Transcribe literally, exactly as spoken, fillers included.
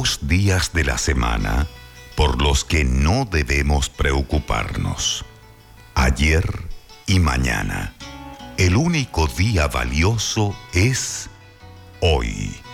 dos días de la semana por los que no debemos preocuparnos. Ayer y mañana. El único día valioso es hoy.